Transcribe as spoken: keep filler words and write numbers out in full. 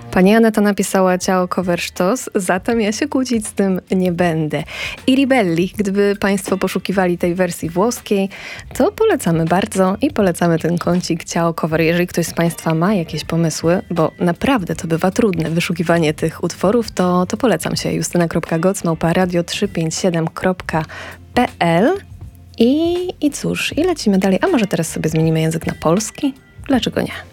Pani Aneta napisała ciało cover sztos, zatem ja się kłócić z tym nie będę. I Ribelli, gdyby Państwo poszukiwali tej wersji włoskiej, to polecamy bardzo i polecamy ten kącik ciało cover. Jeżeli ktoś z Państwa ma jakieś pomysły, bo naprawdę to bywa trudne wyszukiwanie tych utworów, to, to polecam się. justyna kropka goc małpa radio trzysta pięćdziesiąt siedem kropka p l i, i cóż, i lecimy dalej. A może teraz sobie zmienimy język na polski? Dlaczego nie?